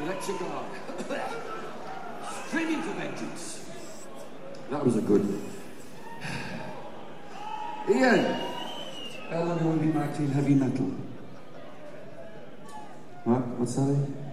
Electric arc. Screaming for vengeance. That was a good one. Ian! How long do you want to be marked in heavy metal? What? What's that?